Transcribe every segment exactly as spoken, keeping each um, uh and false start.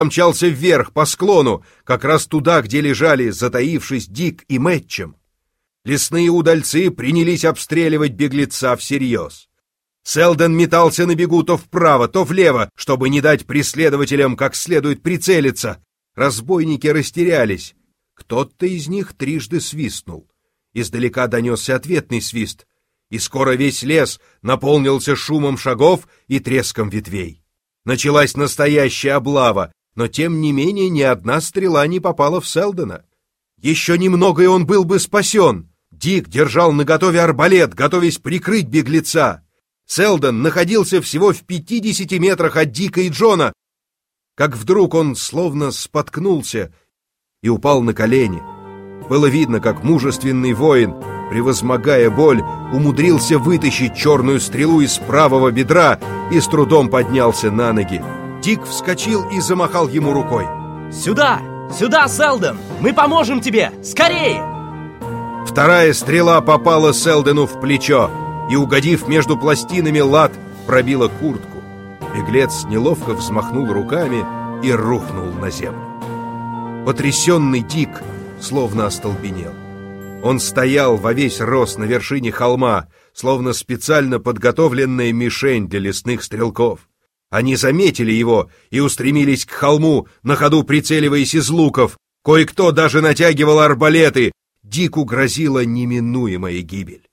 помчался вверх по склону, как раз туда, где лежали, затаившись, Дик и Мэтчем. Лесные удальцы принялись обстреливать беглеца всерьез. Селдон метался на бегу то вправо, то влево, чтобы не дать преследователям как следует прицелиться. Разбойники растерялись. Кто-то из них трижды свистнул. Издалека донесся ответный свист, и скоро весь лес наполнился шумом шагов и треском ветвей. Началась настоящая облава, но тем не менее ни одна стрела не попала в Селдона. Еще немного, и он был бы спасен. Дик держал наготове арбалет, готовясь прикрыть беглеца. Селдон находился всего в пятидесяти метрах от Дика и Джона, как вдруг он словно споткнулся и упал на колени. Было видно, как мужественный воин, превозмогая боль, умудрился вытащить черную стрелу из правого бедра и с трудом поднялся на ноги. Дик вскочил и замахал ему рукой. «Сюда! Сюда, Селдон! Мы поможем тебе! Скорее!» Вторая стрела попала Селдону в плечо и, угодив между пластинами лад, пробила куртку. Беглец неловко взмахнул руками и рухнул на землю. Потрясенный Дик словно остолбенел. Он стоял во весь рост на вершине холма, словно специально подготовленная мишень для лесных стрелков. Они заметили его и устремились к холму, на ходу прицеливаясь из луков. Кое-кто даже натягивал арбалеты. Дику грозила неминуемая гибель.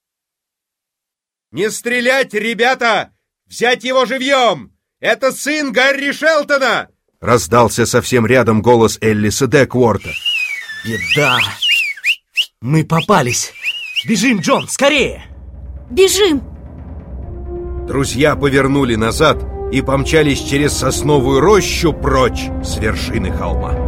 «Не стрелять, ребята! Взять его живьем! Это сын Гарри Шелтона!» Раздался совсем рядом голос Эллиса Декворта. «Беда! Мы попались! Бежим, Джон, скорее!» «Бежим!» Друзья повернули назад и помчались через сосновую рощу прочь с вершины холма.